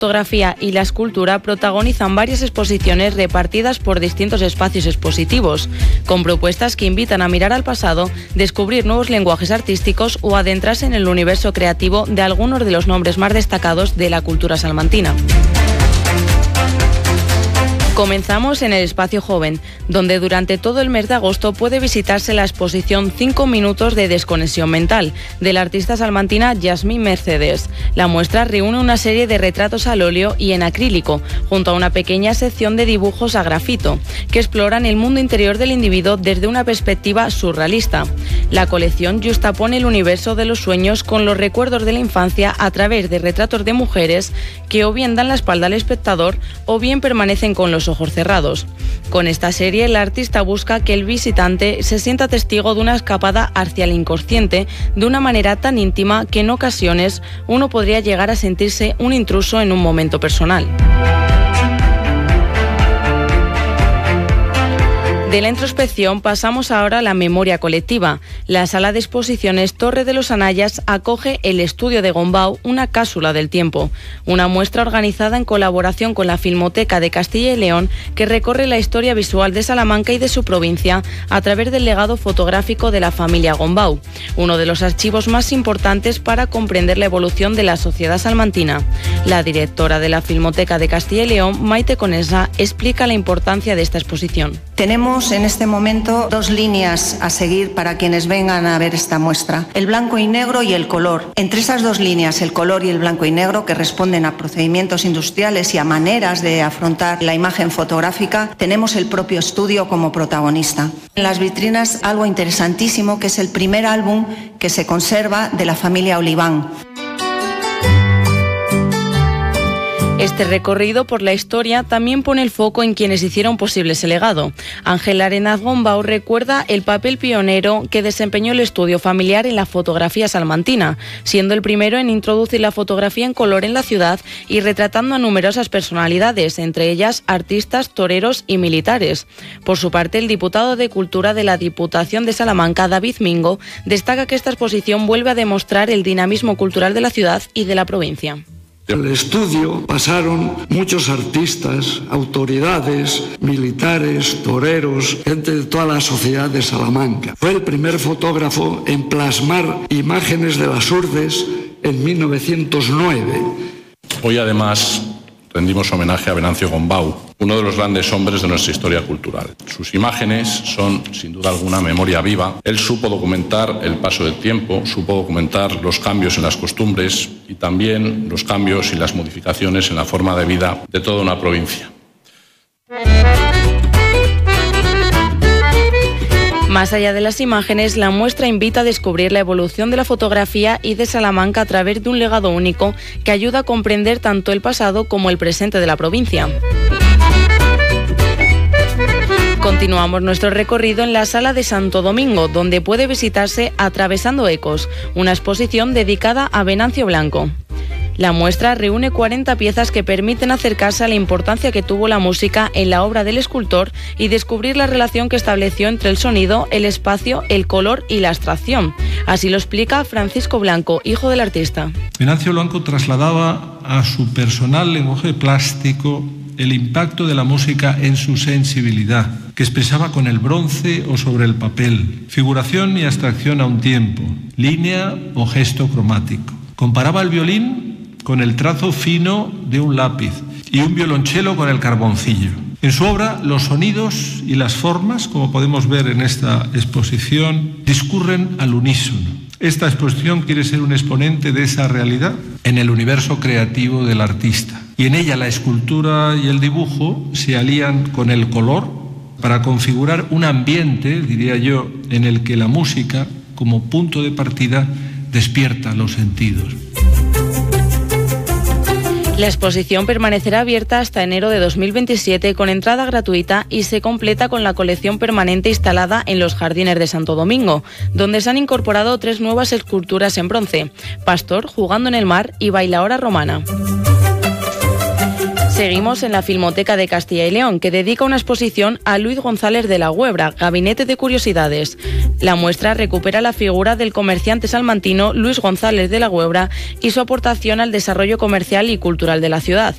fotografía y la escultura protagonizan varias exposiciones repartidas por distintos espacios expositivos, con propuestas que invitan a mirar al pasado, descubrir nuevos lenguajes artísticos o adentrarse en el universo creativo de algunos de los nombres más destacados de la cultura salmantina. Comenzamos en el Espacio Joven, donde durante todo el mes de agosto puede visitarse la exposición 5 minutos de desconexión mental, de la artista salmantina Yasmín Mercedes. La muestra reúne una serie de retratos al óleo y en acrílico, junto a una pequeña sección de dibujos a grafito, que exploran el mundo interior del individuo desde una perspectiva surrealista. La colección justapone el universo de los sueños con los recuerdos de la infancia a través de retratos de mujeres que o bien dan la espalda al espectador o bien permanecen con los ojos cerrados. Con esta serie, la artista busca que el visitante se sienta testigo de una escapada hacia el inconsciente de una manera tan íntima que en ocasiones uno podría llegar a sentirse un intruso en un momento personal. De la introspección pasamos ahora a la memoria colectiva. La sala de exposiciones Torre de los Anayas acoge el Estudio de Gombau, una cápsula del tiempo, una muestra organizada en colaboración con la Filmoteca de Castilla y León que recorre la historia visual de Salamanca y de su provincia a través del legado fotográfico de la familia Gombau, uno de los archivos más importantes para comprender la evolución de la sociedad salmantina. La directora de la Filmoteca de Castilla y León, Maite Conesa, explica la importancia de esta exposición. Tenemos en este momento dos líneas a seguir para quienes vengan a ver esta muestra: el blanco y negro y el color. Entre esas dos líneas, el color y el blanco y negro, que responden a procedimientos industriales y a maneras de afrontar la imagen fotográfica, tenemos el propio estudio como protagonista. En las vitrinas, algo interesantísimo, que es el primer álbum que se conserva de la familia Oliván. Este recorrido por la historia también pone el foco en quienes hicieron posible ese legado. Ángel Arenaz Gombau recuerda el papel pionero que desempeñó el estudio familiar en la fotografía salmantina, siendo el primero en introducir la fotografía en color en la ciudad y retratando a numerosas personalidades, entre ellas artistas, toreros y militares. Por su parte, el diputado de Cultura de la Diputación de Salamanca, David Mingo, destaca que esta exposición vuelve a demostrar el dinamismo cultural de la ciudad y de la provincia. En el estudio pasaron muchos artistas, autoridades, militares, toreros, gente de toda la sociedad de Salamanca. Fue el primer fotógrafo en plasmar imágenes de las urdes en 1909. Hoy además rendimos homenaje a Venancio Gombau, uno de los grandes hombres de nuestra historia cultural. Sus imágenes son, sin duda alguna, memoria viva. Él supo documentar el paso del tiempo, supo documentar los cambios en las costumbres y también los cambios y las modificaciones en la forma de vida de toda una provincia. Más allá de las imágenes, la muestra invita a descubrir la evolución de la fotografía y de Salamanca a través de un legado único que ayuda a comprender tanto el pasado como el presente de la provincia. Continuamos nuestro recorrido en la Sala de Santo Domingo, donde puede visitarse Atravesando Ecos, una exposición dedicada a Venancio Blanco. La muestra reúne 40 piezas que permiten acercarse a la importancia que tuvo la música en la obra del escultor y descubrir la relación que estableció entre el sonido, el espacio, el color y la abstracción. Así lo explica Francisco Blanco, hijo del artista. Venancio Blanco trasladaba a su personal lenguaje plástico el impacto de la música en su sensibilidad, que expresaba con el bronce o sobre el papel, figuración y abstracción a un tiempo, línea o gesto cromático. Comparaba el violín con el trazo fino de un lápiz y un violonchelo con el carboncillo. En su obra, los sonidos y las formas, como podemos ver en esta exposición, discurren al unísono. Esta exposición quiere ser un exponente de esa realidad en el universo creativo del artista. Y en ella la escultura y el dibujo se alían con el color para configurar un ambiente, diría yo, en el que la música, como punto de partida, despierta los sentidos. La exposición permanecerá abierta hasta enero de 2027 con entrada gratuita y se completa con la colección permanente instalada en los Jardines de Santo Domingo, donde se han incorporado 3 nuevas esculturas en bronce: Pastor jugando en el mar y Bailaora romana. Seguimos en la Filmoteca de Castilla y León, que dedica una exposición a Luis González de la Huebra, Gabinete de Curiosidades. La muestra recupera la figura del comerciante salmantino Luis González de la Huebra y su aportación al desarrollo comercial y cultural de la ciudad.